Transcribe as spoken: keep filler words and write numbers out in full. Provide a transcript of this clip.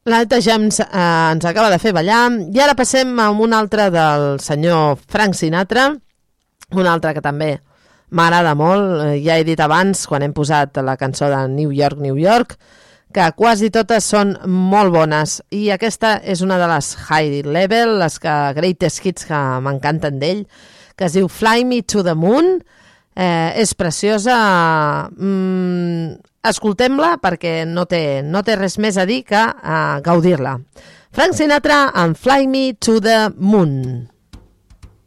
La neta ja ens, eh, ens acaba de fer ballar. I ara passem a un altre del senyor Frank Sinatra, un altre que també m'agrada molt. Ja he dit abans, quan hem posat la cançó de New York, New York, que quasi totes són molt bones. I aquesta és una de les high level, les que, greatest hits que m'encanten d'ell, que es diu Fly Me to the Moon. Eh, és preciosa. Mm, escoltem-la perquè no té, no té res més a dir que uh, gaudir-la. Frank Sinatra amb Fly Me to the Moon.